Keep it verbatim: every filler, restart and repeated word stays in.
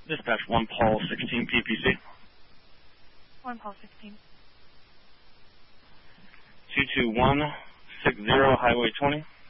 Dispatch one Paul sixteen P P C. one Paul sixteen. two two one six zero Highway twenty.